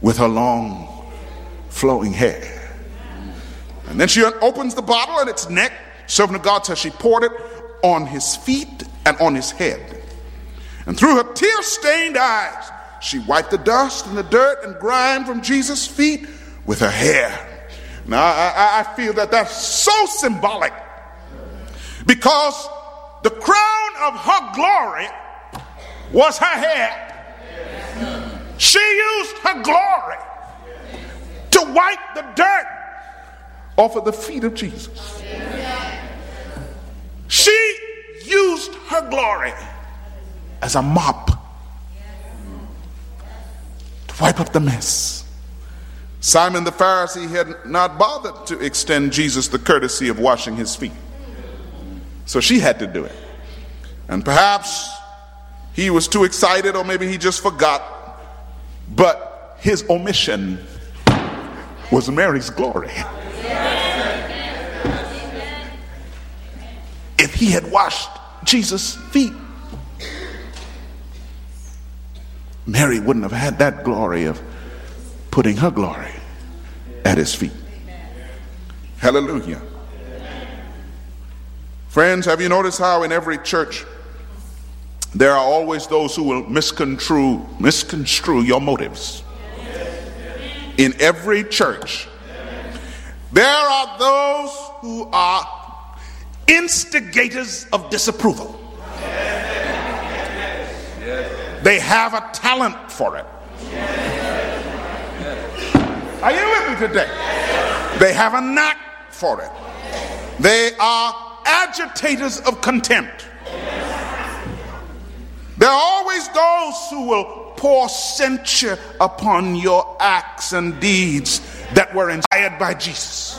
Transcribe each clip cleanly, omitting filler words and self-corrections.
with her long flowing hair. And then she opens the bottle at its neck. Servant of God says she poured it on his feet and on his head. And through her tear-stained eyes, she wiped the dust and the dirt and grime from Jesus' feet with her hair. Now, I feel that that's so symbolic, because the crown of her glory was her hair. She used her glory to wipe the dirt off of the feet of Jesus. She used her glory as a mop to wipe up the mess. Simon the Pharisee had not bothered to extend Jesus the courtesy of washing his feet, so she had to do it. And perhaps he was too excited, or maybe he just forgot, but his omission was Mary's glory. If he had washed Jesus' feet, Mary wouldn't have had that glory of putting her glory at his feet. Hallelujah. Friends, have you noticed how in every church there are always those who will misconstrue your motives? In every church there are those who are instigators of disapproval. They have a talent for it. Are you with me today? They have a knack for it. They are agitators of contempt. There are always those who will pour censure upon your acts and deeds that were inspired by Jesus.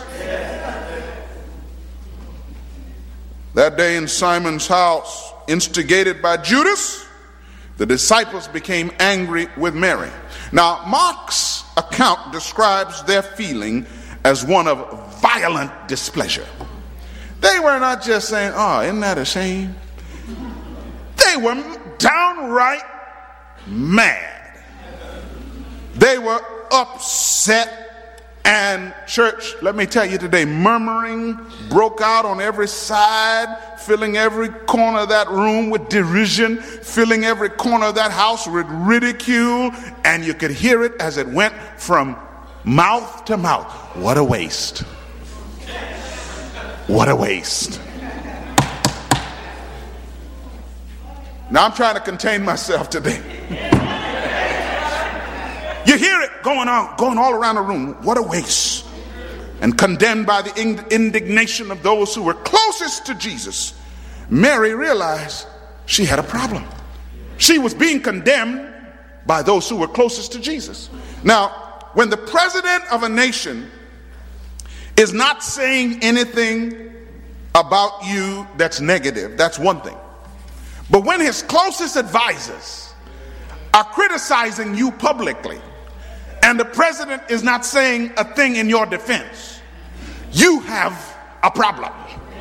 That day in Simon's house, instigated by Judas, the disciples became angry with Mary. Now, Mark's account describes their feeling as one of violent displeasure. They were not just saying, "Oh, isn't that a shame?" They were downright mad. They were upset. And church, let me tell you today, murmuring broke out on every side, filling every corner of that room with derision, filling every corner of that house with ridicule, and you could hear it as it went from mouth to mouth. What a waste. What a waste. Now I'm trying to contain myself today. You hear it going all around the room. What a waste. And condemned by the indignation of those who were closest to Jesus, Mary realized she had a problem. She was being condemned by those who were closest to Jesus. Now, when the president of a nation is not saying anything about you that's negative, that's one thing. But when his closest advisors are criticizing you publicly, and the president is not saying a thing in your defense, you have a problem.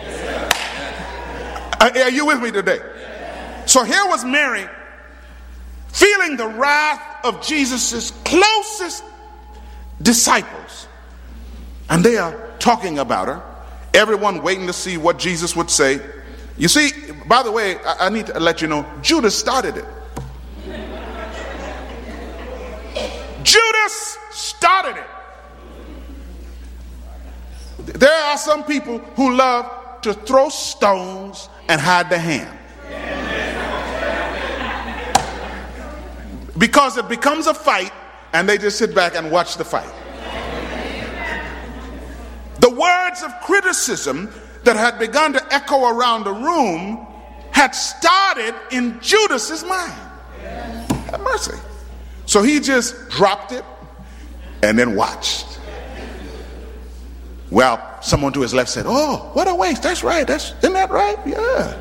Are you with me today? So here was Mary feeling the wrath of Jesus' closest disciples, and they are talking about her, everyone waiting to see what Jesus would say. You see, by the way, I need to let you know, Judas started it. Judas started it. There are some people who love to throw stones and hide their hand, because it becomes a fight and they just sit back and watch the fight. The words of criticism that had begun to echo around the room had started in Judas's mind. Have mercy. So he just dropped it and then watched. Well, someone to his left said, "Oh, what a waste. That's right. Isn't that right? Yeah."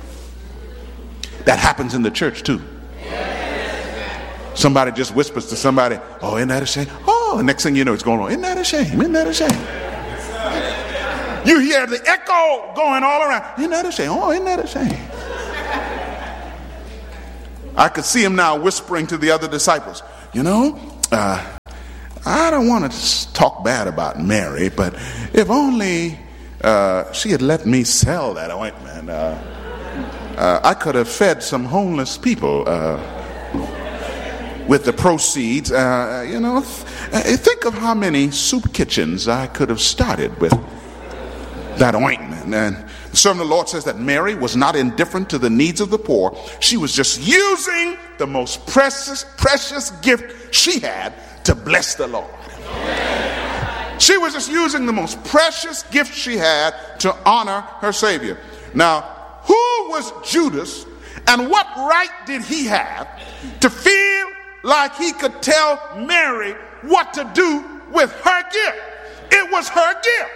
That happens in the church too. Somebody just whispers to somebody, "Oh, isn't that a shame?" Oh, the next thing you know, it's going on. "Isn't that a shame? Isn't that a shame?" You hear the echo going all around. "Isn't that a shame? Oh, isn't that a shame?" I could see him now whispering to the other disciples, I don't want to talk bad about Mary, but if only she had let me sell that ointment, I could have fed some homeless people with the proceeds. Think of how many soup kitchens I could have started with that ointment. And the servant of the Lord says that Mary was not indifferent to the needs of the poor. She was just using the most precious gift she had to bless the Lord. She was just using the most precious gift she had to honor her Savior. Now, who was Judas, and what right did he have to feel like he could tell Mary what to do with her gift? It was her gift.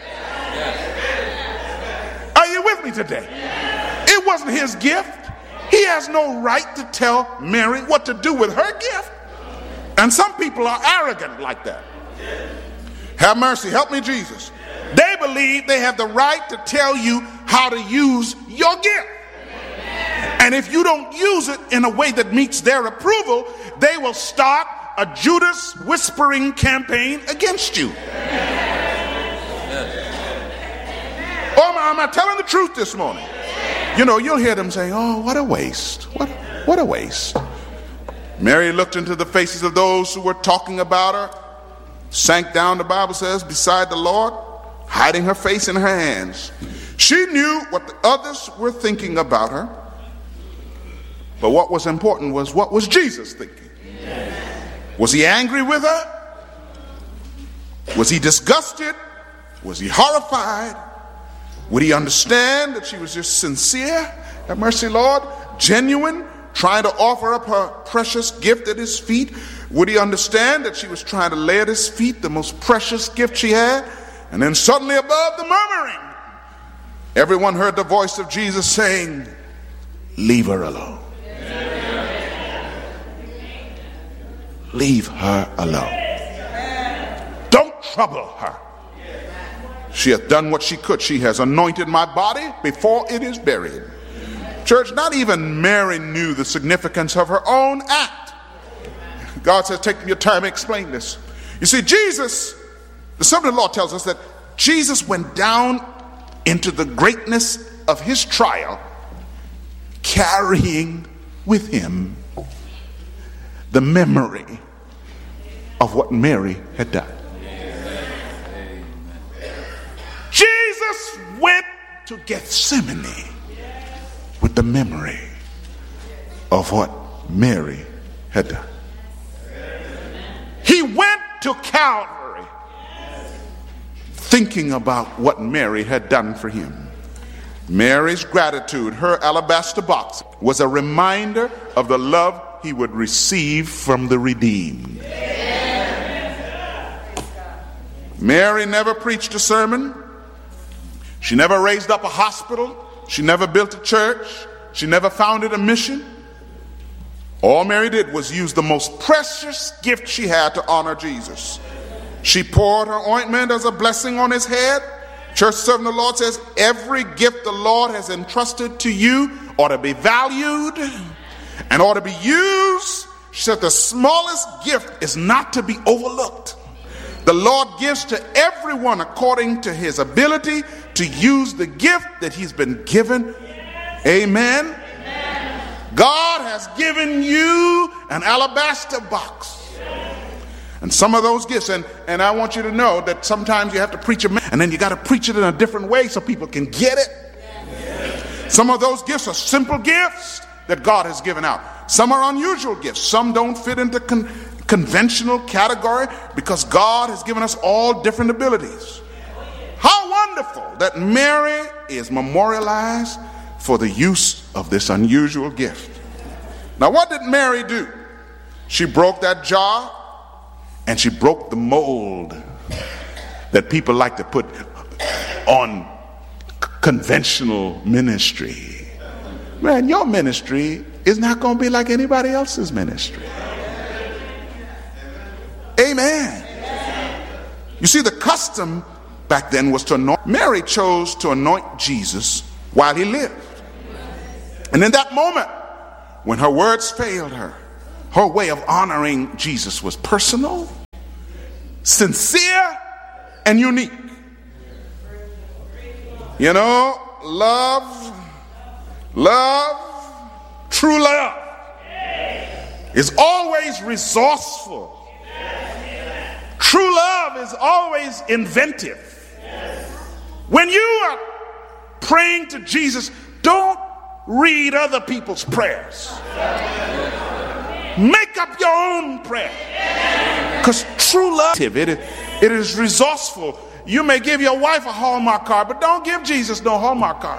Are you with me today? It wasn't his gift. He has no right to tell Mary what to do with her gift. And some people are arrogant like that. Have mercy. Help me, Jesus. They believe they have the right to tell you how to use your gift. And if you don't use it in a way that meets their approval, they will start a Judas whispering campaign against you. Oh, am I telling the truth this morning? You'll hear them saying, oh, what a waste. What a waste. Mary looked into the faces of those who were talking about her, sank down, the Bible says, beside the Lord, hiding her face in her hands. She knew what the others were thinking about her, but what was important was, what was Jesus thinking? Was he angry with her? Was he disgusted? Was he horrified? Would he understand that she was just sincere? Have mercy, Lord, genuine, trying to offer up her precious gift at his feet? Would he understand that she was trying to lay at his feet the most precious gift she had? And then suddenly, above the murmuring, everyone heard the voice of Jesus saying, leave her alone. Leave her alone. Don't trouble her. She hath done what she could. She has anointed my body before it is buried. Church, not even Mary knew the significance of her own act. God says, take your time to explain this. You see, Jesus, the servant of the Lord tells us that Jesus went down into the greatness of his trial, carrying with him the memory of what Mary had done. Jesus went to Gethsemane with the memory of what Mary had done. He went to Calvary thinking about what Mary had done for him. Mary's gratitude, her alabaster box, was a reminder of the love he would receive from the redeemed. Mary never preached a sermon. She never raised up a hospital. She never built a church. She never founded a mission. All Mary did was use the most precious gift she had to honor Jesus. She poured her ointment as a blessing on his head. Church servant of the Lord says, every gift the Lord has entrusted to you ought to be valued and ought to be used. She said the smallest gift is not to be overlooked. The Lord gives to everyone according to his ability to use the gift that he's been given. Amen. God has given you an alabaster box. And some of those gifts, and I want you to know that sometimes you have to preach and then you got to preach it in a different way so people can get it. Some of those gifts are simple gifts that God has given out. Some are unusual gifts. Some don't fit into conventional category because God has given us all different abilities. How wonderful that Mary is memorialized for the use of this unusual gift. Now, what did Mary do? She broke that jar and she broke the mold that people like to put on conventional ministry. Man, your ministry is not going to be like anybody else's ministry. Amen. You see, the custom back then was to anoint. Mary chose to anoint Jesus while he lived. And in that moment, when her words failed her, her way of honoring Jesus was personal sincere and unique. You know, true love is always resourceful. True love is always inventive. When you are praying to Jesus, don't read other people's prayers. Make up your own prayer. Because true love, it is resourceful. You may give your wife a Hallmark card, but don't give Jesus no Hallmark card.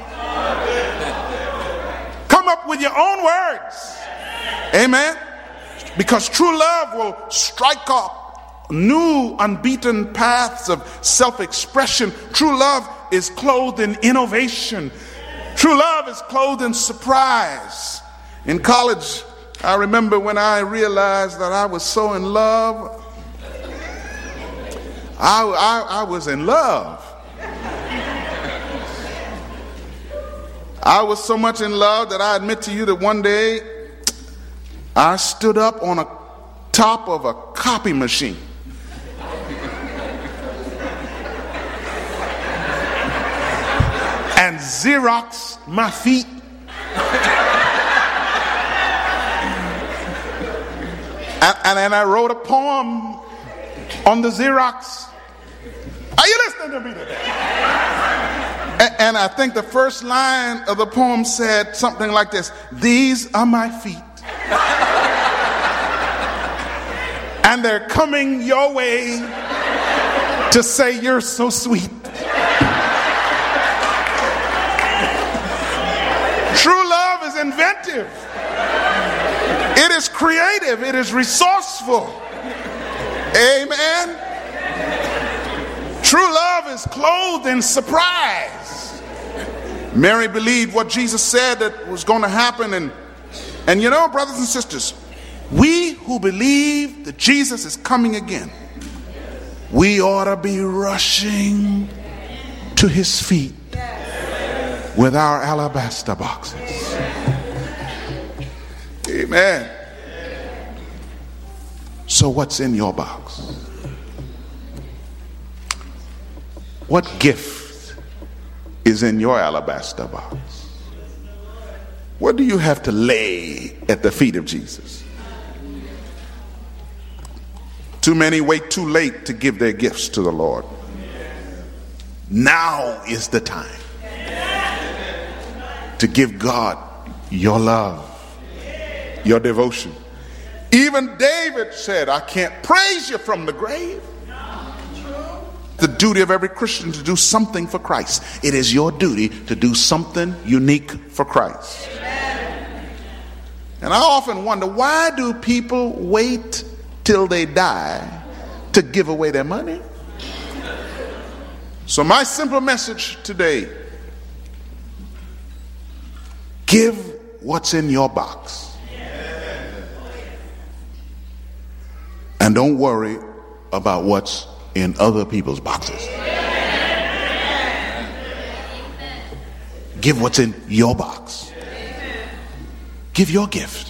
Come up with your own words. Amen. Because true love will strike up new unbeaten paths of self-expression. True love is clothed in innovation. True love is clothed in surprise. In college, I remember when I realized that I was so in love. I was in love. I was so much in love that I admit to you that one day I stood up on a top of a copy machine. And Xeroxed my feet. And I wrote a poem on the Xerox. Are you listening to me today? And I think the first line of the poem said something like this: these are my feet, and they're coming your way to say you're so sweet. True love is inventive. It is creative. It is resourceful. Amen. True love is clothed in surprise. Mary believed what Jesus said that was going to happen. And you know, brothers and sisters, we who believe that Jesus is coming again, we ought to be rushing to his feet with our alabaster boxes. Amen. So what's in your box? What gift is in your alabaster box? What do you have to lay at the feet of Jesus? Too many wait too late to give their gifts to the Lord. Now is the time to give God your love, your devotion. Even David said, I can't praise you from the grave. The duty of every Christian to do something for Christ. It is your duty to do something unique for Christ. Amen. And I often wonder, why do people wait till they die to give away their money? So my simple message today: give what's in your box. And don't worry about what's in other people's boxes. Give what's in your box. Give your gift.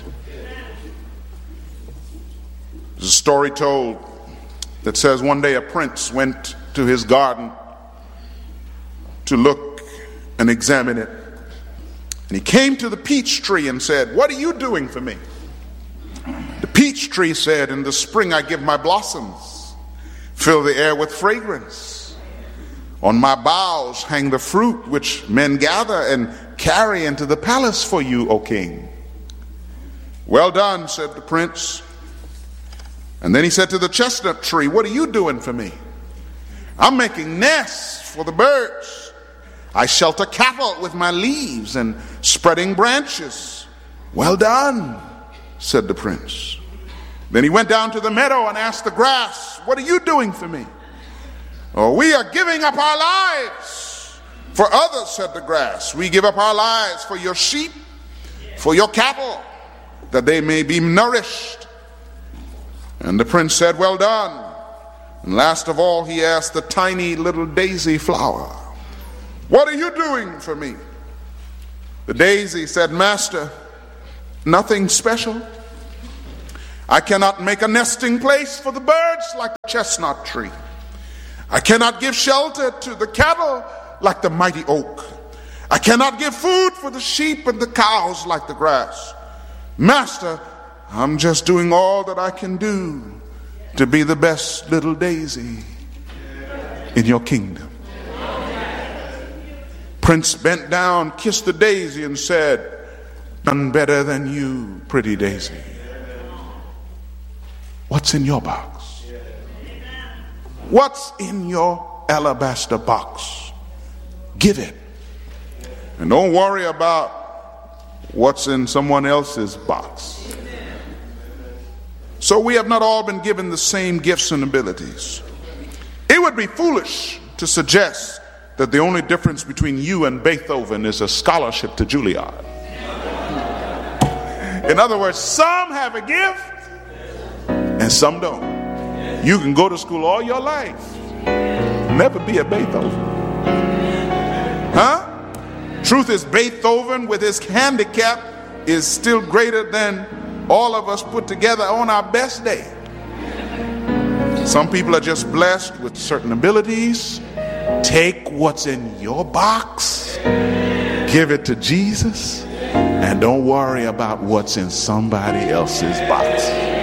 There's a story told that says one day a prince went to his garden to look and examine it. And he came to the peach tree and said, "What are you doing for me?" The peach tree said, "In the spring I give my blossoms, fill the air with fragrance. On my boughs hang the fruit which men gather and carry into the palace for you, O king." "Well done," said the prince. And then he said to the chestnut tree, "What are you doing for me?" "I'm making nests for the birds. I shelter cattle with my leaves and spreading branches." "Well done," said the prince. Then he went down to the meadow and asked the grass, "What are you doing for me?" "Oh, we are giving up our lives for others," said the grass. "We give up our lives for your sheep, for your cattle, that they may be nourished." And the prince said, "Well done." And last of all, he asked the tiny little daisy flower, "What are you doing for me?" The daisy said, "Master, nothing special. I cannot make a nesting place for the birds like the chestnut tree. I cannot give shelter to the cattle like the mighty oak. I cannot give food for the sheep and the cows like the grass. Master, I'm just doing all that I can do to be the best little daisy in your kingdom. Prince bent down, kissed the daisy, and said, none better than you, pretty daisy. What's in your box? What's in your alabaster box? Give it. And don't worry about what's in someone else's box. So we have not all been given the same gifts and abilities. It would be foolish to suggest that the only difference between you and Beethoven is a scholarship to Juilliard. In other words, some have a gift and some don't. You can go to school all your life, never be a Beethoven. Huh? Truth is, Beethoven with his handicap is still greater than all of us put together on our best day. Some people are just blessed with certain abilities. Take what's in your box, give it to Jesus, and don't worry about what's in somebody else's box.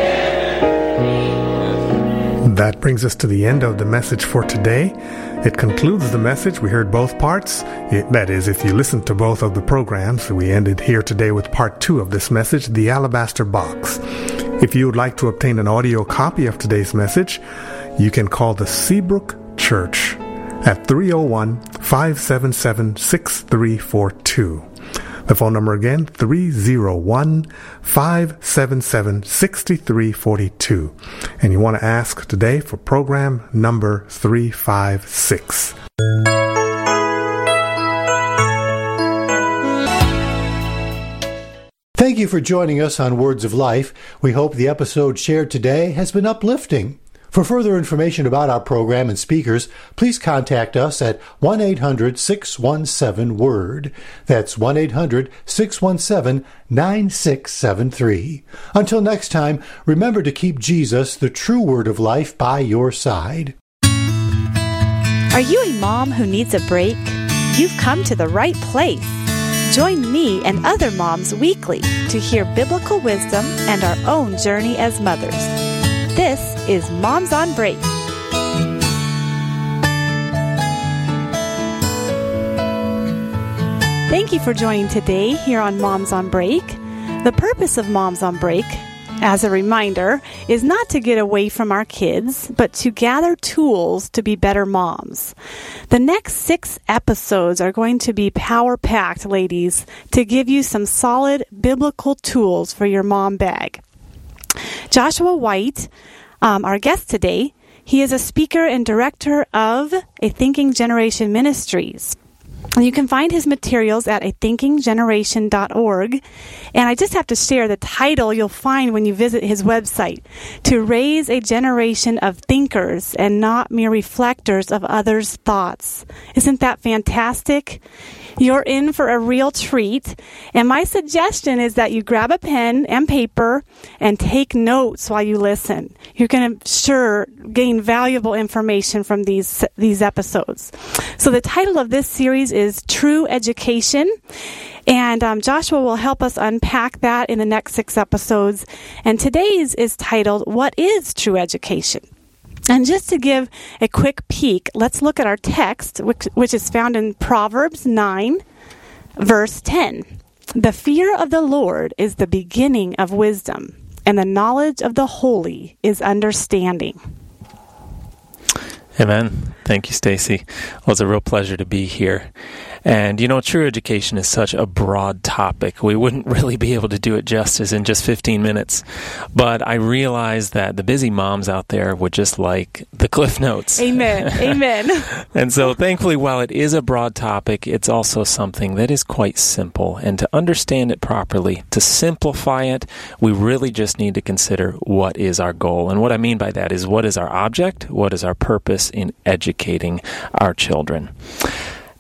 That brings us to the end of the message for today. It concludes the message. We heard both parts. That is, if you listen to both of the programs, we ended here today with part 2 of this message, The Alabaster Box. If you would like to obtain an audio copy of today's message, you can call the Seabrook Church at 301-577-6342. The phone number again, 301-577-6342. And you want to ask today for program number 356. Thank you for joining us on Words of Life. We hope the episode shared today has been uplifting. For further information about our program and speakers, please contact us at 1-800-617-WORD. That's 1-800-617-9673. Until next time, remember to keep Jesus, the true Word of Life, by your side. Are you a mom who needs a break? You've come to the right place. Join me and other moms weekly to hear biblical wisdom and our own journey as mothers. This is Moms on Break. Thank you for joining today here on Moms on Break. The purpose of Moms on Break, as a reminder, is not to get away from our kids, but to gather tools to be better moms. The next 6 episodes are going to be power-packed, ladies, to give you some solid biblical tools for your mom bag. Joshua White, our guest today, he is a speaker and director of A Thinking Generation Ministries. You can find his materials at athinkinggeneration.org. And I just have to share the title you'll find when you visit his website: To Raise a Generation of Thinkers and Not Mere Reflectors of Others' Thoughts. Isn't that fantastic? You're in for a real treat. And my suggestion is that you grab a pen and paper and take notes while you listen. You're going to sure gain valuable information from these episodes. So the title of this series is True Education. And Joshua will help us unpack that in the next 6 episodes. And today's is titled, What is True Education? And just to give a quick peek, let's look at our text, which is found in Proverbs 9, verse 10. The fear of the Lord is the beginning of wisdom, and the knowledge of the holy is understanding. Amen. Thank you, Stacy. Well, it's a real pleasure to be here. And, true education is such a broad topic. We wouldn't really be able to do it justice in just 15 minutes. But I realize that the busy moms out there would just like the Cliff Notes. Amen. Amen. And so, thankfully, while it is a broad topic, it's also something that is quite simple. And to understand it properly, to simplify it, we really just need to consider what is our goal. And what I mean by that is, what is our object? What is our purpose in educating our children?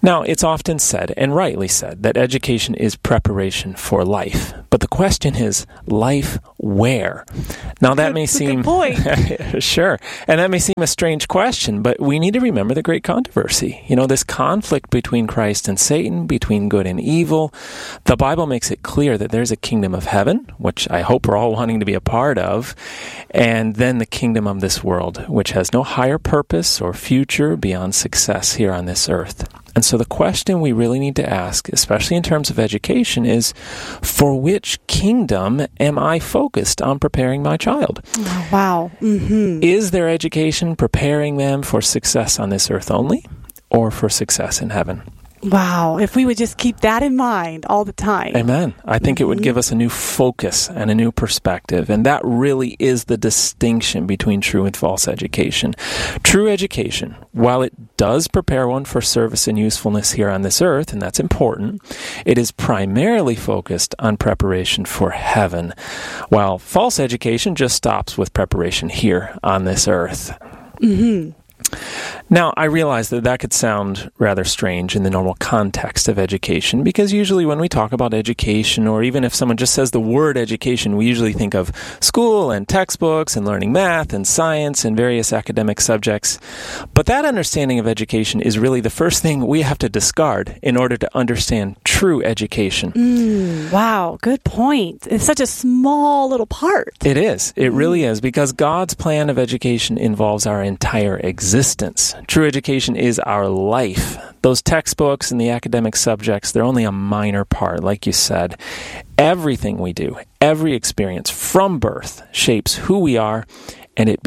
Now, it's often said, and rightly said, that education is preparation for life. But the question is, life where? Now, that may seem... Good point. Sure. And that may seem a strange question, but we need to remember the great controversy. You know, this conflict between Christ and Satan, between good and evil. The Bible makes it clear that there's a kingdom of heaven, which I hope we're all wanting to be a part of, and then the kingdom of this world, which has no higher purpose or future beyond success here on this earth. And so the question we really need to ask, especially in terms of education, is for which kingdom am I focused on preparing my child? Oh, wow. Mm-hmm. Is their education preparing them for success on this earth only, or for success in heaven? Wow. If we would just keep that in mind all the time. Amen. I think it would give us a new focus and a new perspective. And that really is the distinction between true and false education. True education, while it does prepare one for service and usefulness here on this earth, and that's important, it is primarily focused on preparation for heaven, while false education just stops with preparation here on this earth. Mm-hmm. Now, I realize that that could sound rather strange in the normal context of education, because usually when we talk about education, or even if someone just says the word education, we usually think of school and textbooks and learning math and science and various academic subjects. But that understanding of education is really the first thing we have to discard in order to understand true education. Wow, good point. It's such a small little part. It is. It really is, because God's plan of education involves our entire existence. True education is our life. Those textbooks and the academic subjects, they're only a minor part, like you said. Everything we do, every experience from birth shapes who we are, and it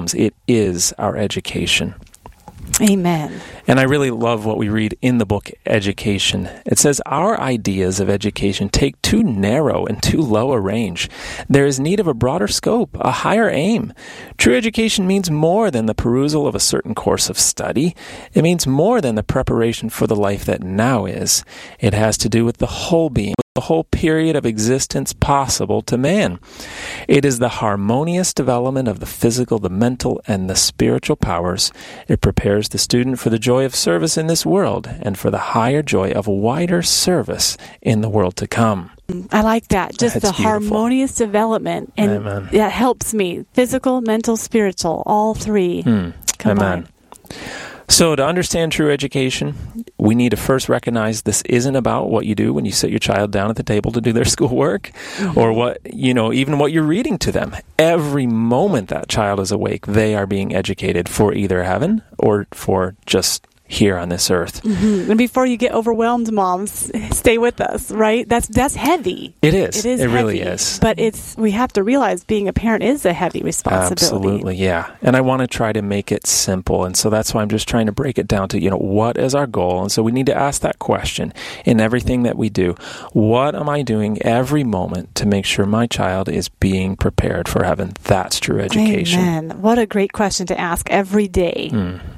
is our education. Amen. And I really love what we read in the book Education. It says, our ideas of education take too narrow and too low a range. There is need of a broader scope, a higher aim. True education means more than the perusal of a certain course of study. It means more than the preparation for the life that now is. It has to do with the whole being, the whole period of existence possible to man. It is the harmonious development of the physical, the mental, and the spiritual powers. It prepares the student for the joy of service in this world and for the higher joy of wider service in the world to come. I like that. Just That's the beautiful. harmonious development. And Amen. that helps me. Physical, mental, spiritual, all three combined. Amen. So to understand true education, we need to first recognize this isn't about what you do when you sit your child down at the table to do their schoolwork, or even what you're reading to them. Every moment that child is awake, they are being educated for either heaven or for just here on this earth. Mm-hmm. And before you get overwhelmed, moms, stay with us, right? That's heavy. It is. It is. It heavy, really is. But we have to realize being a parent is a heavy responsibility. Absolutely, yeah. And I want to try to make it simple. And so that's why I'm just trying to break it down to, what is our goal? And so we need to ask that question in everything that we do. What am I doing every moment to make sure my child is being prepared for heaven? That's true education. Amen. What a great question to ask every day.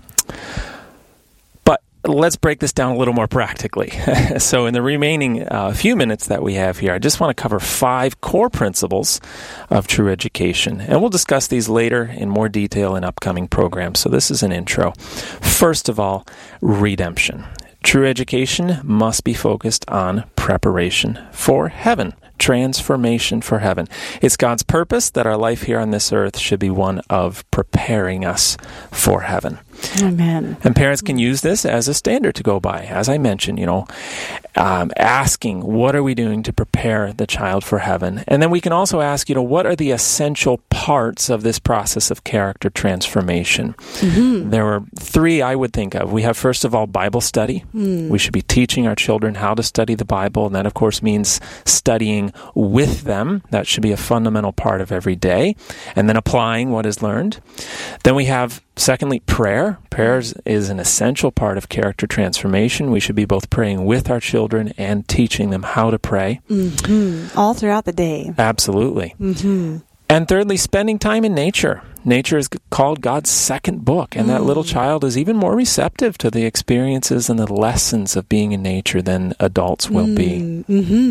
Let's break this down a little more practically. So in the remaining few minutes that we have here, I just want to cover 5 core principles of true education. And we'll discuss these later in more detail in upcoming programs. So this is an intro. First of all, redemption. True education must be focused on preparation for heaven. Transformation for heaven. It's God's purpose that our life here on this earth should be one of preparing us for heaven. Amen. And parents can use this as a standard to go by. As I mentioned, asking, what are we doing to prepare the child for heaven? And then we can also ask, what are the essential parts of this process of character transformation? Mm-hmm. There are 3 I would think of. We have, first of all, Bible study. We should be teaching our children how to study the Bible, and that, of course, means studying with them. That should be a fundamental part of every day, and then applying what is learned. Then we have, secondly, prayer. Prayer is an essential part of character transformation. We should be both praying with our children and teaching them how to pray. Mm-hmm. All throughout the day. Absolutely. Mm-hmm. And thirdly, spending time in nature. Nature is called God's second book, and that little child is even more receptive to the experiences and the lessons of being in nature than adults will be. Mm-hmm.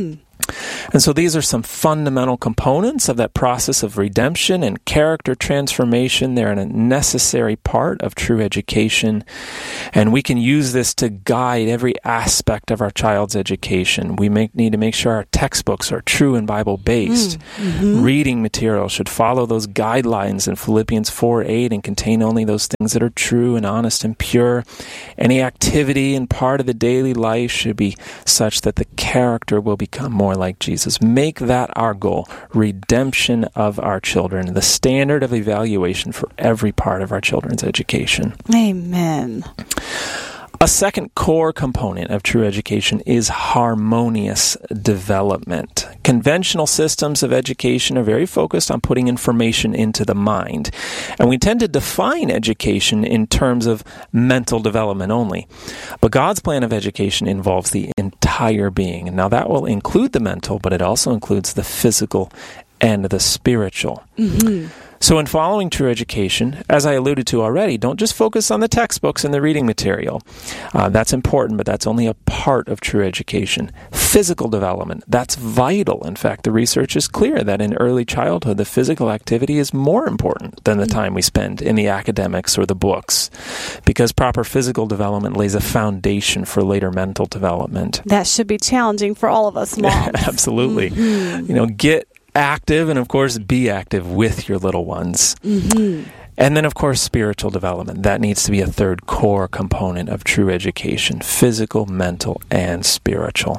And so these are some fundamental components of that process of redemption and character transformation. They're a necessary part of true education. And we can use this to guide every aspect of our child's education. We need to make sure our textbooks are true and Bible-based. Reading material should follow those guidelines in Philippians 4:8 and contain only those things that are true and honest and pure. Any activity and part of the daily life should be such that the character will become more like Jesus. Make that our goal. Redemption of our children, the standard of evaluation for every part of our children's education. Amen. A second core component of true education is harmonious development. Conventional systems of education are very focused on putting information into the mind, and we tend to define education in terms of mental development only. But God's plan of education involves the entire being. And now that will include the mental, but it also includes the physical and the spiritual. So in following true education, as I alluded to already, don't just focus on the textbooks and the reading material. That's important, but that's only a part of true education. Physical development, that's vital. In fact, the research is clear that in early childhood, the physical activity is more important than the time we spend in the academics or the books, because proper physical development lays a foundation for later mental development. That should be challenging for all of us moms. Absolutely. Get active, and of course be active with your little ones. And then of course spiritual development. That needs to be a third core component of true education: physical, mental, and spiritual.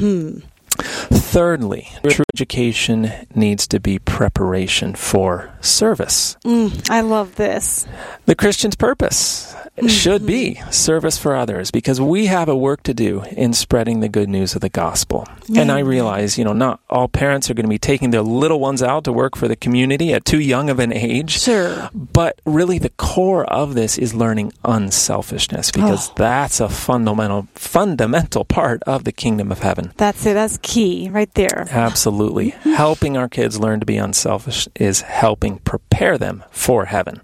Thirdly, true education needs to be preparation for service. I love this. The Christian's purpose should be service for others, because we have a work to do in spreading the good news of the gospel. And I realize, not all parents are going to be taking their little ones out to work for the community at too young of an age. Sure. But really the core of this is learning unselfishness, because that's a fundamental part of the kingdom of heaven. That's it. That's key right there. Absolutely. Helping our kids learn to be unselfish is helping prepare them for heaven.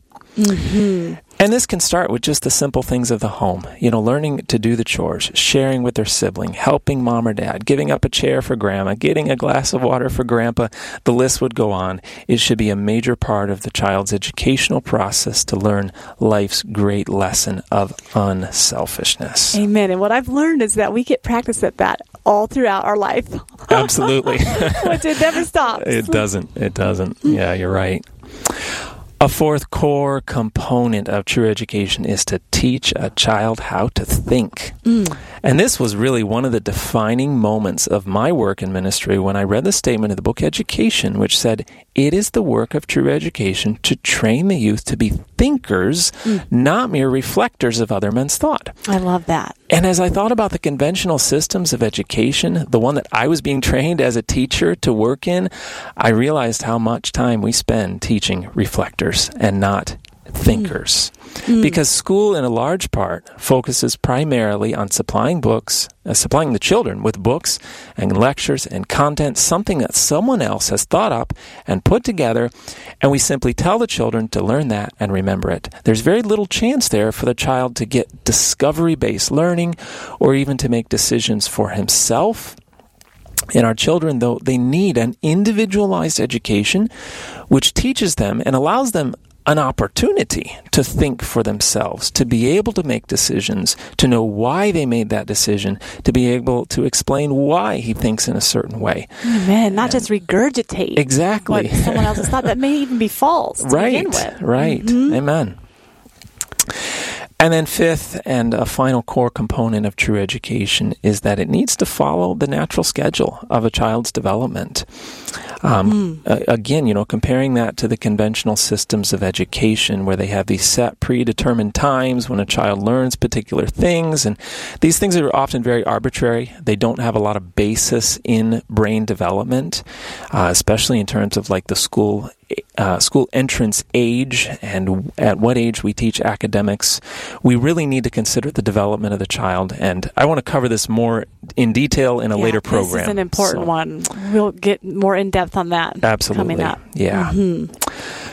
And this can start with just the simple things of the home. Learning to do the chores, sharing with their sibling, helping mom or dad, giving up a chair for grandma, getting a glass of water for grandpa. The list would go on. It should be a major part of the child's educational process to learn life's great lesson of unselfishness. Amen. And what I've learned is that we get practice at that all throughout our life. Absolutely. Which it never stops. It doesn't. Yeah, you're right. A fourth core component of true education is to teach a child how to think. And this was really one of the defining moments of my work in ministry when I read the statement in the book Education, which said, "It is the work of true education to train the youth to be thinkers, not mere reflectors of other men's thought." I love that. And as I thought about the conventional systems of education, the one that I was being trained as a teacher to work in, I realized how much time we spend teaching reflectors and not thinkers. Because school, in a large part, focuses primarily on supplying the children with books and lectures and content, something that someone else has thought up and put together, and we simply tell the children to learn that and remember it. There's very little chance there for the child to get discovery-based learning or even to make decisions for himself. And our children, though, they need an individualized education which teaches them and allows them an opportunity to think for themselves, to be able to make decisions, to know why they made that decision, to be able to explain why he thinks in a certain way. Amen. Not just regurgitate exactly what someone else has thought that may even be false to begin with. Right. Amen. And then fifth and a final core component of true education is that it needs to follow the natural schedule of a child's development. Again, comparing that to the conventional systems of education where they have these set predetermined times when a child learns particular things, and these things are often very arbitrary. They don't have a lot of basis in brain development, especially in terms of like the school entrance age and at what age we teach academics. We really need to consider the development of the child, and I want to cover this more in detail in a later program. This is an important one. We'll get more in depth on that. Absolutely. Coming up. Yeah.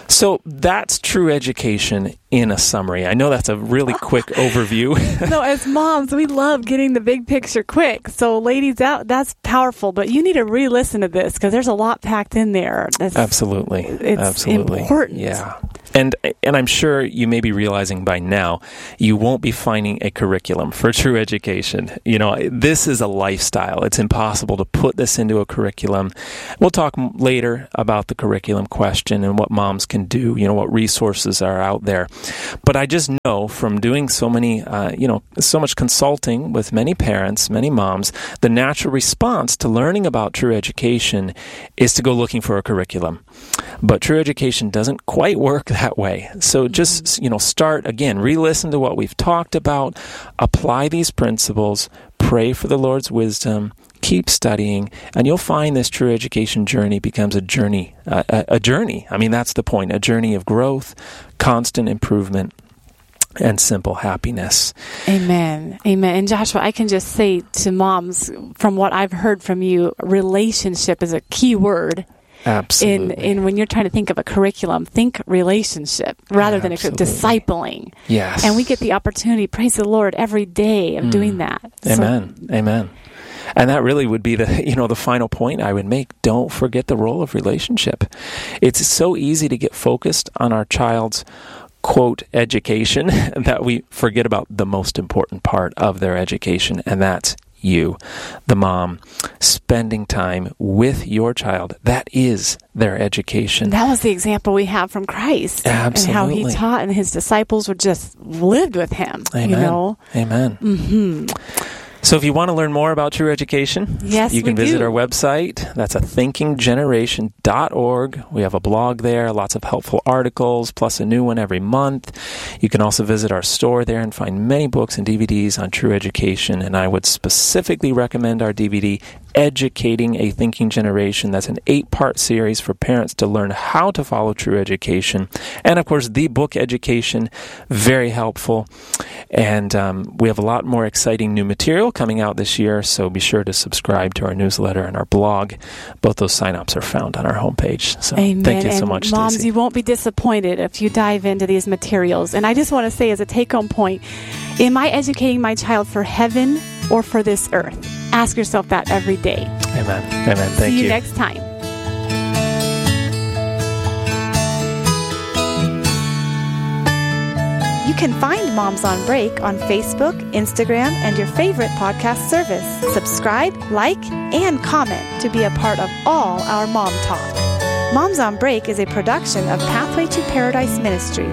So that's true education in a summary. I know that's a really quick overview. No, as moms, we love getting the big picture quick. So ladies, that's powerful, but you need to re-listen to this because there's a lot packed in there. Absolutely. It's important. Yeah. And I'm sure you may be realizing by now you won't be finding a curriculum for true education. This is a lifestyle. It's impossible to put this into a curriculum. We'll talk later about the curriculum question and what moms can do, what resources are out there. But I just know from doing so many, so much consulting with many parents, many moms, the natural response to learning about true education is to go looking for a curriculum. But true education doesn't quite work that way. So just, start again, re-listen to what we've talked about, apply these principles, pray for the Lord's wisdom, keep studying, and you'll find this true education journey becomes a journey. A journey. I mean, that's the point. A journey of growth, constant improvement, and simple happiness. Amen. Amen. And Joshua, I can just say to moms, from what I've heard from you, relationship is a key word. Absolutely. In when you're trying to think of a curriculum, think relationship rather than discipling. Yes. And we get the opportunity, praise the Lord, every day of doing that. Amen. Amen. And that really would be the final point I would make. Don't forget the role of relationship. It's so easy to get focused on our child's quote education that we forget about the most important part of their education, and that's you, the mom, spending time with your child. That is their education. That was the example we have from Christ. Absolutely. And how he taught, and his disciples were just lived with him. Amen. Amen. Mm-hmm. So if you want to learn more about true education, you can visit our website. That's thinkinggeneration.org. We have a blog there, lots of helpful articles, plus a new one every month. You can also visit our store there and find many books and DVDs on true education. And I would specifically recommend our DVD, Educating a Thinking Generation. That's an 8-part series for parents to learn how to follow true education. And of course, the book Education, very helpful. And we have a lot more exciting new material coming out this year, so be sure to subscribe to our newsletter and our blog. Both those sign-ups are found on our homepage. So Amen. Thank you so much, Stacey. Moms, you won't be disappointed if you dive into these materials. And I just want to say as a take-home point, am I educating my child for heaven or for this earth? Ask yourself that every day. Amen. Amen. Thank you. See you next time. You can find Moms on Break on Facebook, Instagram, and your favorite podcast service. Subscribe, like, and comment to be a part of all our Mom Talk. Moms on Break is a production of Pathway to Paradise Ministries.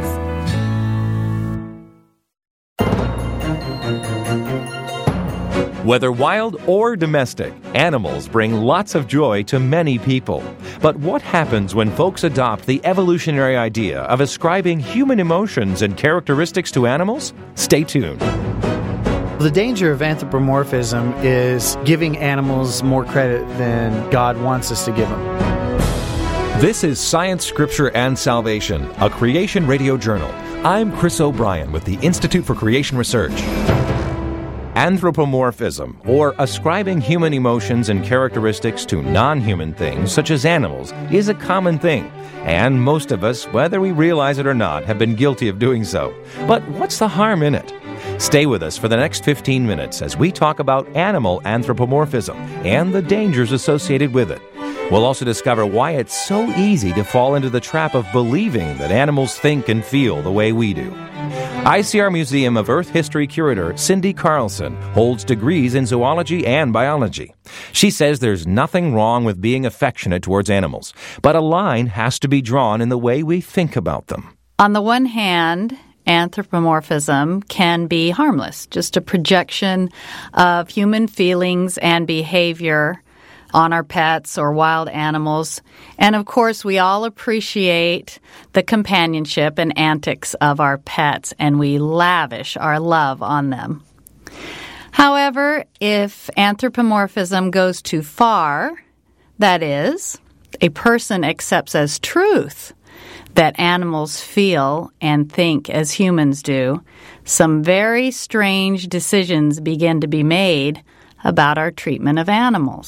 Whether wild or domestic, animals bring lots of joy to many people. But what happens when folks adopt the evolutionary idea of ascribing human emotions and characteristics to animals? Stay tuned. The danger of anthropomorphism is giving animals more credit than God wants us to give them. This is Science, Scripture, and Salvation, a Creation Radio Journal. I'm Chris O'Brien with the Institute for Creation Research. Anthropomorphism, or ascribing human emotions and characteristics to non-human things, such as animals, is a common thing. And most of us, whether we realize it or not, have been guilty of doing so. But what's the harm in it? Stay with us for the next 15 minutes as we talk about animal anthropomorphism and the dangers associated with it. We'll also discover why it's so easy to fall into the trap of believing that animals think and feel the way we do. ICR Museum of Earth History curator Cindy Carlson holds degrees in zoology and biology. She says there's nothing wrong with being affectionate towards animals, but a line has to be drawn in the way we think about them. On the one hand, anthropomorphism can be harmless, just a projection of human feelings and behavior on our pets or wild animals. And of course, we all appreciate the companionship and antics of our pets, and we lavish our love on them. However, if anthropomorphism goes too far, that is, a person accepts as truth that animals feel and think as humans do, some very strange decisions begin to be made about our treatment of animals.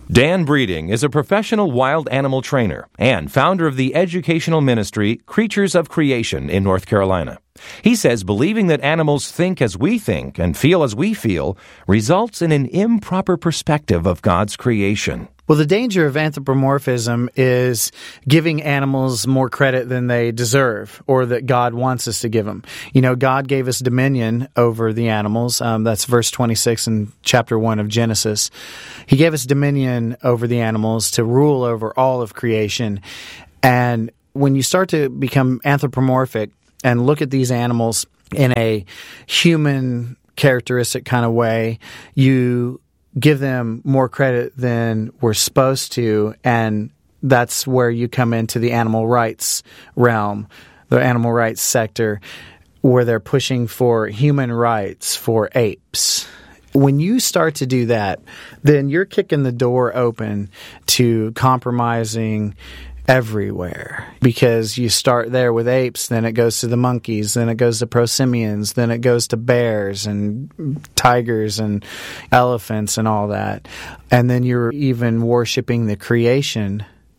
Dan Breeding is a professional wild animal trainer and founder of the educational ministry Creatures of Creation in North Carolina. He says believing that animals think as we think and feel as we feel results in an improper perspective of God's creation. Well, the danger of anthropomorphism is giving animals more credit than they deserve or that God wants us to give them. You know, God gave us dominion over the animals. That's verse 26 in chapter 1 of Genesis. He gave us dominion over the animals to rule over all of creation. And when you start to become anthropomorphic and look at these animals in a human characteristic kind of way, you give them more credit than we're supposed to, and that's where you come into the animal rights realm, the animal rights sector, where they're pushing for human rights for apes. When you start to do that, then you're kicking the door open to compromising everywhere, because you start there with apes, then it goes to the monkeys, then it goes to prosimians, then it goes to bears and tigers and elephants and all that. And then you're even worshiping the creation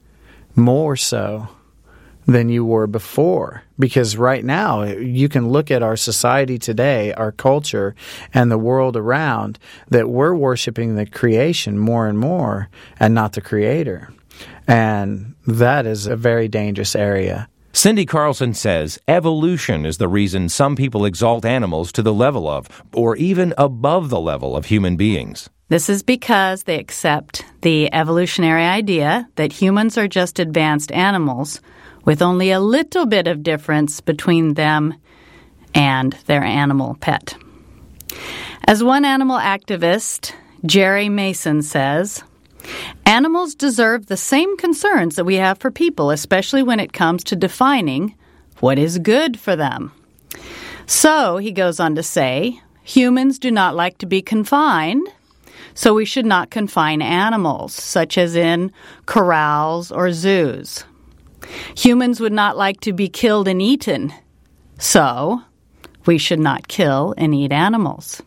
more so than you were before. Because right now, you can look at our society today, our culture, and the world around, that we're worshiping the creation more and more and not the Creator. And that is a very dangerous area. Cindy Carlson says evolution is the reason some people exalt animals to the level of, or even above the level of human beings. This is because they accept the evolutionary idea that humans are just advanced animals with only a little bit of difference between them and their animal pet. As one animal activist, Jerry Mason, says, animals deserve the same concerns that we have for people, especially when it comes to defining what is good for them. So, he goes on to say, humans do not like to be confined, so we should not confine animals, such as in corrals or zoos. Humans would not like to be killed and eaten, so we should not kill and eat animals.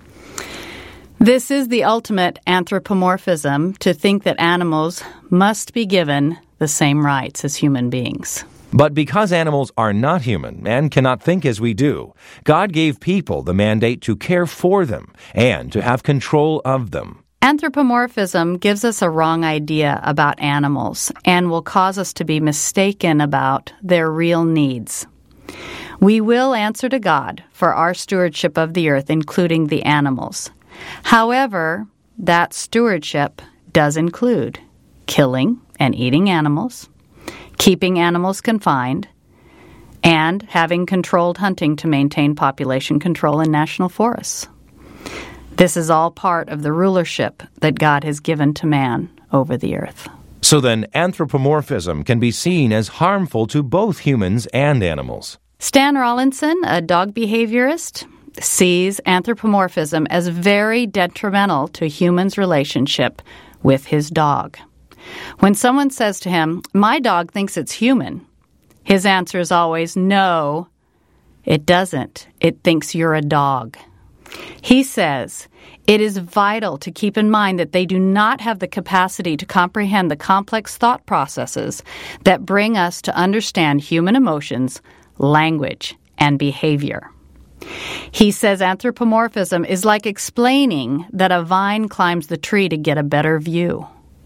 This is the ultimate anthropomorphism, to think that animals must be given the same rights as human beings. But because animals are not human and cannot think as we do, God gave people the mandate to care for them and to have control of them. Anthropomorphism gives us a wrong idea about animals and will cause us to be mistaken about their real needs. We will answer to God for our stewardship of the earth, including the animals. However, that stewardship does include killing and eating animals, keeping animals confined, and having controlled hunting to maintain population control in national forests. This is all part of the rulership that God has given to man over the earth. So then, anthropomorphism can be seen as harmful to both humans and animals. Stan Rawlinson, a dog behaviorist, sees anthropomorphism as very detrimental to humans' relationship with his dog. When someone says to him, "My dog thinks it's human," his answer is always, "No, it doesn't. It thinks you're a dog." He says, it is vital to keep in mind that they do not have the capacity to comprehend the complex thought processes that bring us to understand human emotions, language, and behavior. He says anthropomorphism is like explaining that a vine climbs the tree to get a better view.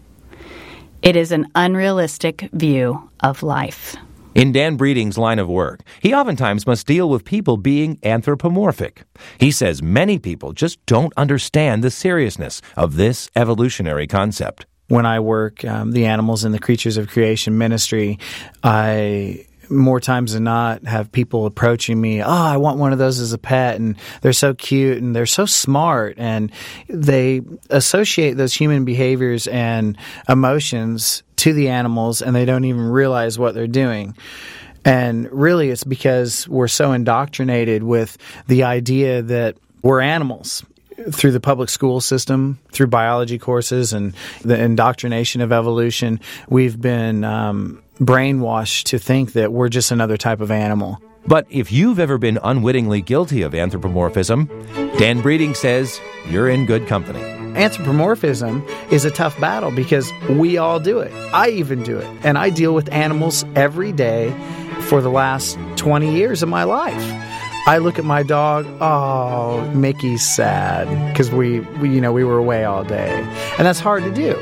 It is an unrealistic view of life. In Dan Breeding's line of work, he oftentimes must deal with people being anthropomorphic. He says many people just don't understand the seriousness of this evolutionary concept. When I work the animals in the Creatures of Creation ministry, I more times than not have people approaching me, I want one of those as a pet, and they're so cute and they're so smart, and they associate those human behaviors and emotions to the animals, and they don't even realize what they're doing. And really it's because we're so indoctrinated with the idea that we're animals. Through the public school system, through biology courses and the indoctrination of evolution, we've been brainwashed to think that we're just another type of animal. But if you've ever been unwittingly guilty of anthropomorphism, Dan Breeding says you're in good company. Anthropomorphism is a tough battle because we all do it. I even do it. And I deal with animals every day for the last 20 years of my life. I look at my dog, oh, Mickey's sad because we were away all day. And that's hard to do.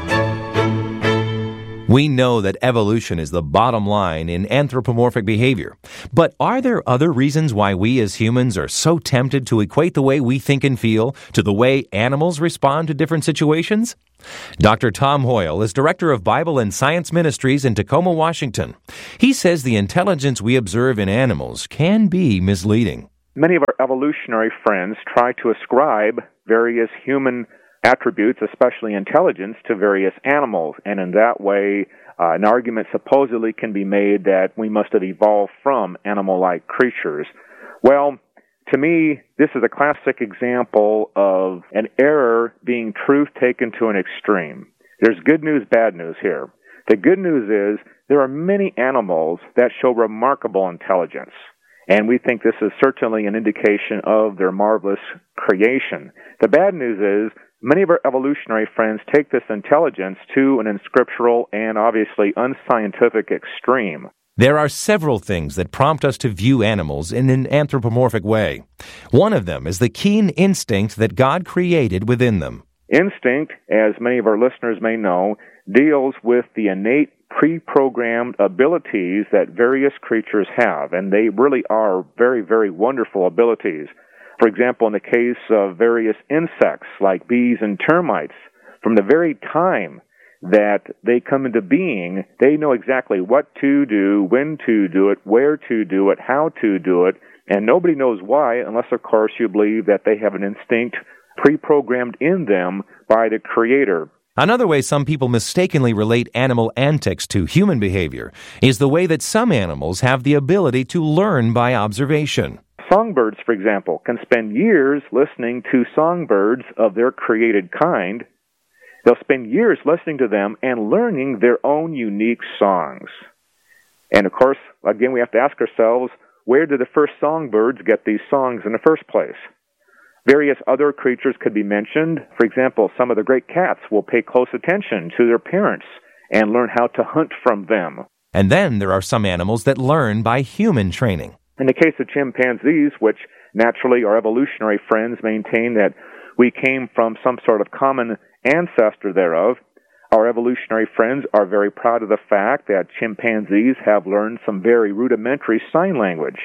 We know that evolution is the bottom line in anthropomorphic behavior. But are there other reasons why we as humans are so tempted to equate the way we think and feel to the way animals respond to different situations? Dr. Tom Hoyle is Director of Bible and Science Ministries in Tacoma, Washington. He says the intelligence we observe in animals can be misleading. Many of our evolutionary friends try to ascribe various human attributes, especially intelligence, to various animals, and in that way, an argument supposedly can be made that we must have evolved from animal-like creatures. Well, to me, this is a classic example of an error being truth taken to an extreme. There's good news, bad news here. The good news is there are many animals that show remarkable intelligence, and we think this is certainly an indication of their marvelous creation. The bad news is many of our evolutionary friends take this intelligence to an unscriptural and obviously unscientific extreme. There are several things that prompt us to view animals in an anthropomorphic way. One of them is the keen instinct that God created within them. Instinct, as many of our listeners may know, deals with the innate pre-programmed abilities that various creatures have, and they really are very, very wonderful abilities. For example, in the case of various insects like bees and termites, from the very time that they come into being, they know exactly what to do, when to do it, where to do it, how to do it, and nobody knows why unless, of course, you believe that they have an instinct pre-programmed in them by the Creator. Another way some people mistakenly relate animal antics to human behavior is the way that some animals have the ability to learn by observation. Songbirds, for example, can spend years listening to songbirds of their created kind. They'll spend years listening to them and learning their own unique songs. And of course, again, we have to ask ourselves, where did the first songbirds get these songs in the first place? Various other creatures could be mentioned. For example, some of the great cats will pay close attention to their parents and learn how to hunt from them. And then there are some animals that learn by human training. In the case of chimpanzees, which naturally our evolutionary friends maintain that we came from some sort of common ancestor thereof, our evolutionary friends are very proud of the fact that chimpanzees have learned some very rudimentary sign language.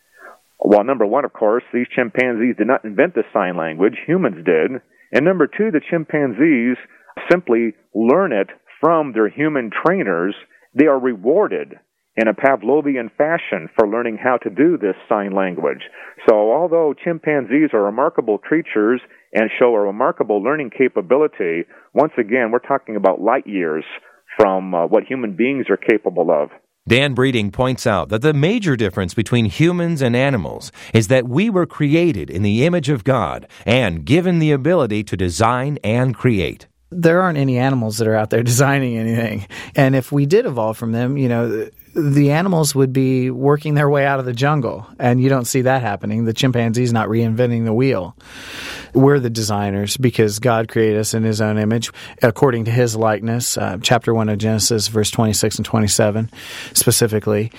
Well, number one, of course, these chimpanzees did not invent the sign language, humans did. And number two, the chimpanzees simply learn it from their human trainers. They are rewarded in a Pavlovian fashion for learning how to do this sign language. So although chimpanzees are remarkable creatures and show a remarkable learning capability, once again, we're talking about light years from what human beings are capable of. Dan Breeding points out that the major difference between humans and animals is that we were created in the image of God and given the ability to design and create. There aren't any animals that are out there designing anything. And if we did evolve from them, the animals would be working their way out of the jungle, and you don't see that happening. The chimpanzee's not reinventing the wheel. We're the designers because God created us in His own image, according to His likeness. Chapter 1 of Genesis, verse 26 and 27, specifically.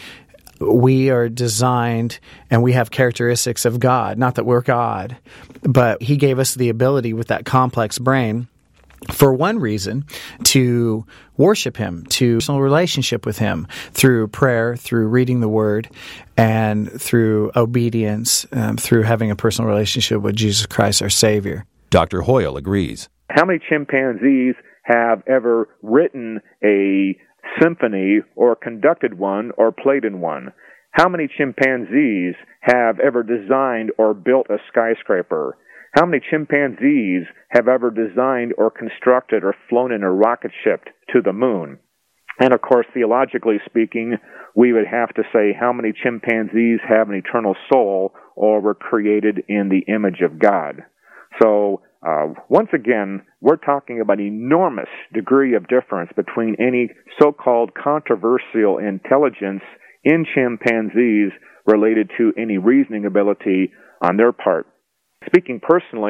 We are designed, and we have characteristics of God. Not that we're God, but He gave us the ability with that complex brain, for one reason, to worship Him, to personal relationship with Him through prayer, through reading the Word, and through obedience, through having a personal relationship with Jesus Christ, our Savior. Dr. Hoyle agrees. How many chimpanzees have ever written a symphony or conducted one or played in one? How many chimpanzees have ever designed or built a skyscraper? How many chimpanzees have ever designed or constructed or flown in a rocket ship to the moon? And of course, theologically speaking, we would have to say how many chimpanzees have an eternal soul or were created in the image of God. So, once again, we're talking about an enormous degree of difference between any so-called controversial intelligence in chimpanzees related to any reasoning ability on their part. Speaking personally,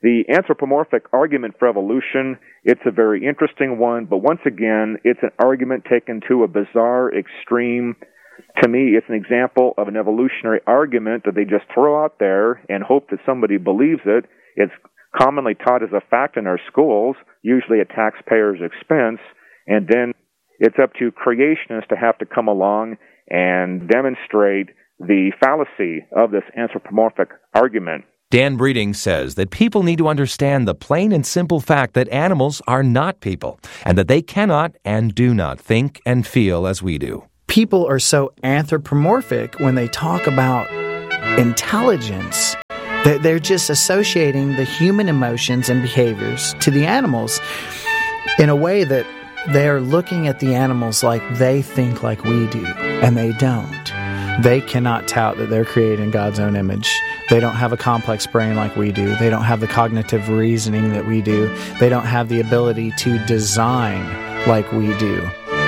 The anthropomorphic argument for evolution, it's a very interesting one, but once again, it's an argument taken to a bizarre extreme. To me, it's an example of an evolutionary argument that they just throw out there and hope that somebody believes it. It's commonly taught as a fact in our schools, usually at taxpayers' expense, and then it's up to creationists to have to come along and demonstrate the fallacy of this anthropomorphic argument. Dan Breeding says that people need to understand the plain and simple fact that animals are not people, and that they cannot and do not think and feel as we do. People are so anthropomorphic when they talk about intelligence that they're just associating the human emotions and behaviors to the animals in a way that they're looking at the animals like they think like we do, and they don't. They cannot tout that they're created in God's own image. They don't have a complex brain like we do. They don't have the cognitive reasoning that we do. They don't have the ability to design like we do.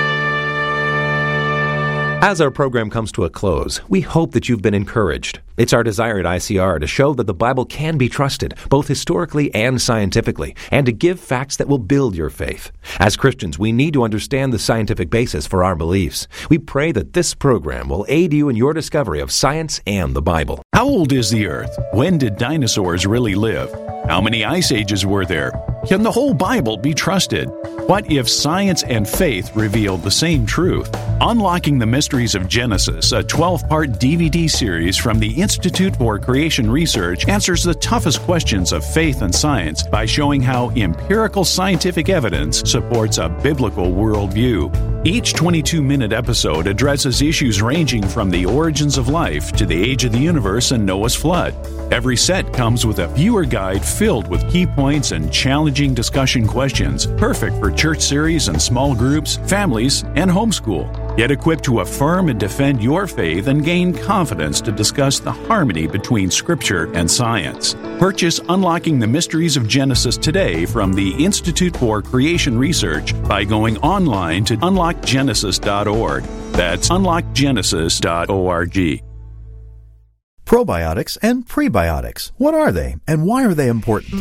As our program comes to a close, we hope that you've been encouraged. It's our desire at ICR to show that the Bible can be trusted, both historically and scientifically, and to give facts that will build your faith. As Christians, we need to understand the scientific basis for our beliefs. We pray that this program will aid you in your discovery of science and the Bible. How old is the Earth? When did dinosaurs really live? How many ice ages were there? Can the whole Bible be trusted? What if science and faith revealed the same truth? Unlocking the Mysteries of Genesis, a 12-part DVD series from the Institute for Creation Research, answers the toughest questions of faith and science by showing how empirical scientific evidence supports a biblical worldview. Each 22-minute episode addresses issues ranging from the origins of life to the age of the universe and Noah's flood. Every set comes with a viewer guide filled with key points and challenging discussion questions, perfect for church series and small groups, families, and homeschool. Get equipped to affirm and defend your faith and gain confidence to discuss the harmony between Scripture and science. Purchase Unlocking the Mysteries of Genesis today from the Institute for Creation Research by going online to unlockgenesis.org. That's unlockgenesis.org. Probiotics and prebiotics. What are they, and why are they important?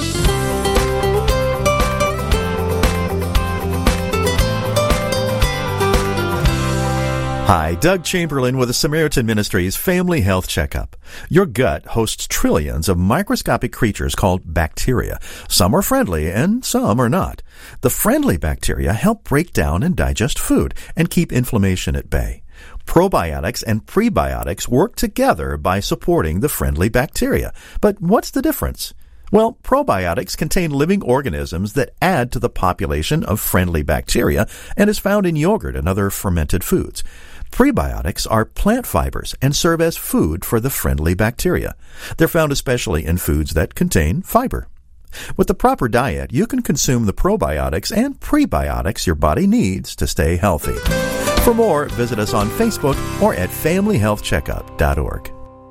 Hi, Doug Chamberlain with the Samaritan Ministries Family Health Checkup. Your gut hosts trillions of microscopic creatures called bacteria. Some are friendly and some are not. The friendly bacteria help break down and digest food and keep inflammation at bay. Probiotics and prebiotics work together by supporting the friendly bacteria. But what's the difference? Well, probiotics contain living organisms that add to the population of friendly bacteria and is found in yogurt and other fermented foods. Prebiotics are plant fibers and serve as food for the friendly bacteria. They're found especially in foods that contain fiber. With the proper diet, you can consume the probiotics and prebiotics your body needs to stay healthy. For more, visit us on Facebook or at familyhealthcheckup.org.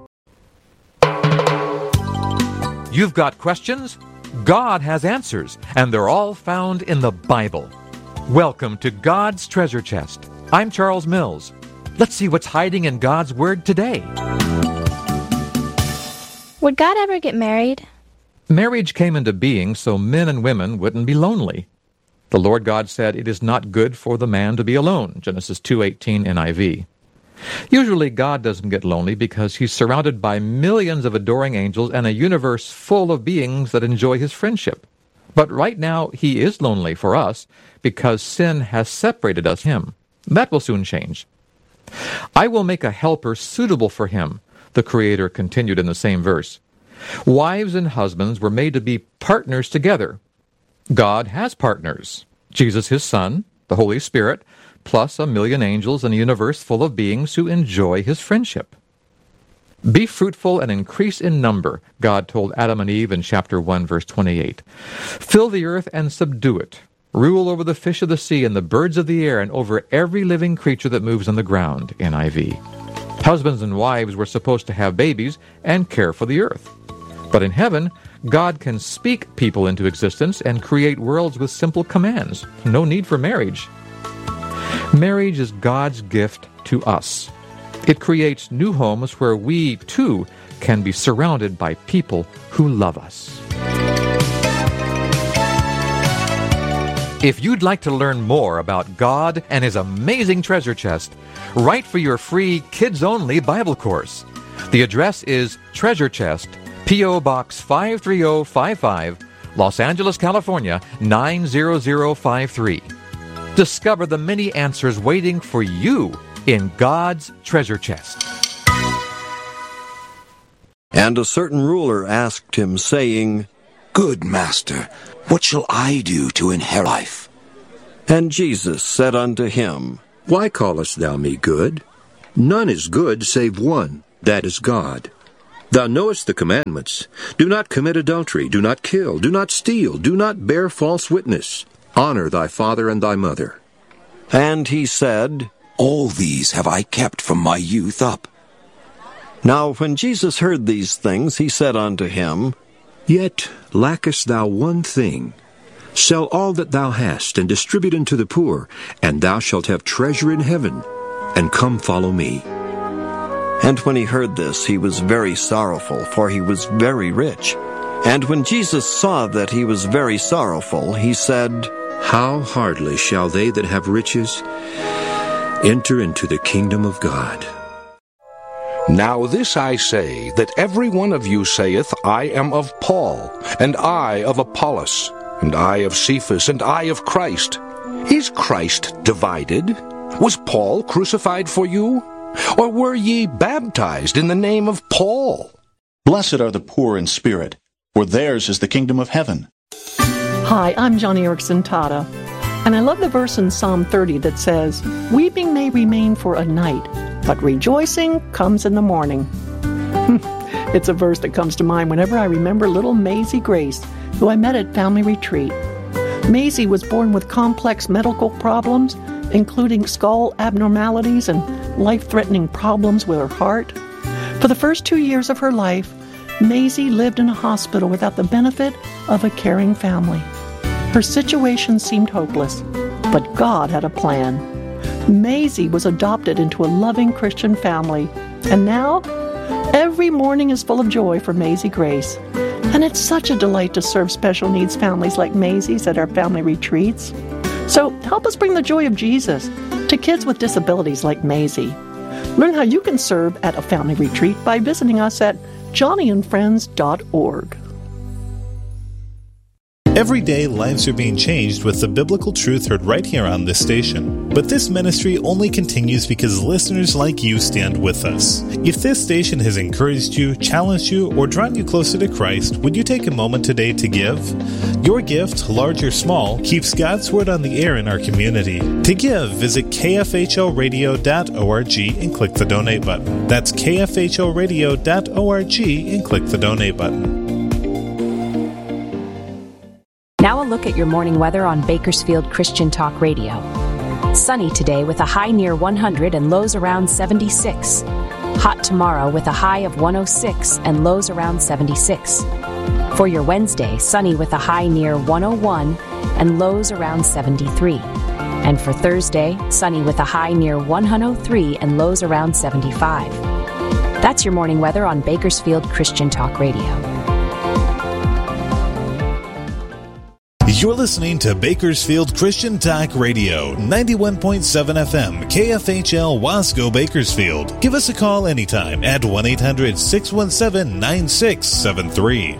You've got questions? God has answers, and they're all found in the Bible. Welcome to God's Treasure Chest. I'm Charles Mills. Let's see what's hiding in God's Word today. Would God ever get married? Marriage came into being so men and women wouldn't be lonely. The Lord God said, "It is not good for the man to be alone," Genesis 2:18 NIV. Usually God doesn't get lonely because He's surrounded by millions of adoring angels and a universe full of beings that enjoy His friendship. But right now He is lonely for us because sin has separated us from Him. That will soon change. "I will make a helper suitable for him," the Creator continued in the same verse. Wives and husbands were made to be partners together. God has partners. Jesus, His Son, the Holy Spirit, plus a million angels and a universe full of beings who enjoy His friendship. "Be fruitful and increase in number," God told Adam and Eve in chapter 1, verse 28. "Fill the earth and subdue it. Rule over the fish of the sea and the birds of the air and over every living creature that moves on the ground," NIV. Husbands and wives were supposed to have babies and care for the earth. But in heaven, God can speak people into existence and create worlds with simple commands. No need for marriage. Marriage is God's gift to us. It creates new homes where we, too, can be surrounded by people who love us. If you'd like to learn more about God and His amazing treasure chest, write for your free kids-only Bible course. The address is Treasure Chest, P.O. Box 53055, Los Angeles, California, 90053. Discover the many answers waiting for you in God's treasure chest. And a certain ruler asked him, saying, Good master, what shall I do to inherit life? And Jesus said unto him, Why callest thou me good? None is good save one, that is God. Thou knowest the commandments. Do not commit adultery, do not kill, do not steal, do not bear false witness. Honor thy father and thy mother. And he said, All these have I kept from my youth up. Now when Jesus heard these things, he said unto him, Yet lackest thou one thing. Sell all that thou hast, and distribute unto the poor, and thou shalt have treasure in heaven. And come follow me. And when he heard this, he was very sorrowful, for he was very rich. And when Jesus saw that he was very sorrowful, he said, How hardly shall they that have riches enter into the kingdom of God. Now this I say, that every one of you saith, I am of Paul, and I of Apollos, and I of Cephas, and I of Christ. Is Christ divided? Was Paul crucified for you? Or were ye baptized in the name of Paul? Blessed are the poor in spirit, for theirs is the kingdom of heaven. Hi, I'm Johnny Erickson Tata, and I love the verse in Psalm 30 that says, Weeping may remain for a night, but rejoicing comes in the morning. It's a verse that comes to mind whenever I remember little Maisie Grace, who I met at family retreat. Maisie was born with complex medical problems, including skull abnormalities and life-threatening problems with her heart. For the first 2 years of her life, Maisie lived in a hospital without the benefit of a caring family. Her situation seemed hopeless, but God had a plan. Maisie was adopted into a loving Christian family, and now every morning is full of joy for Maisie Grace. And it's such a delight to serve special needs families like Maisie's at our family retreats. So help us bring the joy of Jesus to kids with disabilities like Maisie. Learn how you can serve at a family retreat by visiting us at johnnyandfriends.org. Every day, lives are being changed with the biblical truth heard right here on this station. But this ministry only continues because listeners like you stand with us. If this station has encouraged you, challenged you, or drawn you closer to Christ, would you take a moment today to give? Your gift, large or small, keeps God's Word on the air in our community. To give, visit kfhlradio.org and click the donate button. That's kfhlradio.org and click the donate button. Now a look at your morning weather on Bakersfield Christian Talk Radio. Sunny today with a high near 100 and lows around 76. Hot tomorrow with a high of 106 and lows around 76. For your Wednesday, sunny with a high near 101 and lows around 73. And for Thursday, sunny with a high near 103 and lows around 75. That's your morning weather on Bakersfield Christian Talk Radio. You're listening to Bakersfield Christian Talk Radio, 91.7 FM, KFHL Wasco, Bakersfield. Give us a call anytime at 1-800-617-9673.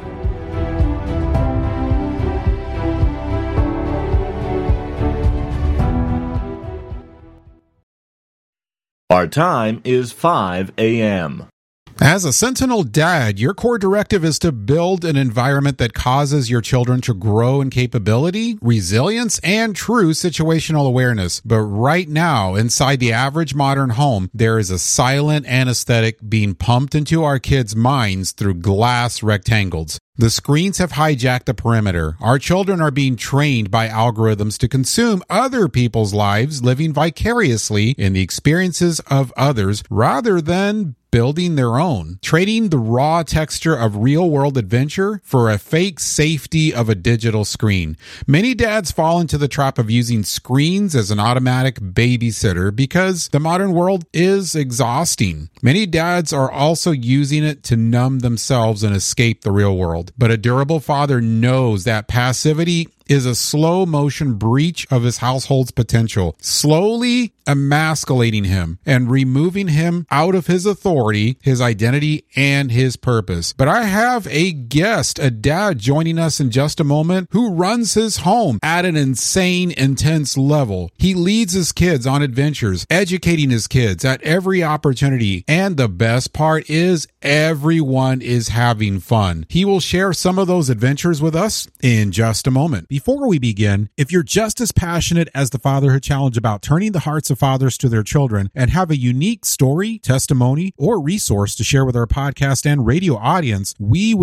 Our time is 5 a.m. As a Sentinel dad, your core directive is to build an environment that causes your children to grow in capability, resilience, and true situational awareness. But right now, inside the average modern home, there is a silent anesthetic being pumped into our kids' minds through glass rectangles. The screens have hijacked the perimeter. Our children are being trained by algorithms to consume other people's lives, living vicariously in the experiences of others rather than building their own, trading the raw texture of real-world adventure for a fake safety of a digital screen. Many dads fall into the trap of using screens as an automatic babysitter because the modern world is exhausting. Many dads are also using it to numb themselves and escape the real world. But a durable father knows that passivity is a slow motion breach of his household's potential, slowly emasculating him and removing him out of his authority, his identity, and his purpose. But I have a guest, a dad, joining us in just a moment who runs his home at an insane, intense level. He leads his kids on adventures, educating his kids at every opportunity. And the best part is everyone is having fun. He will share some of those adventures with us in just a moment. Before we begin, if you're just as passionate as the Fatherhood Challenge about turning the hearts of fathers to their children and have a unique story, testimony, or resource to share with our podcast and radio audience, we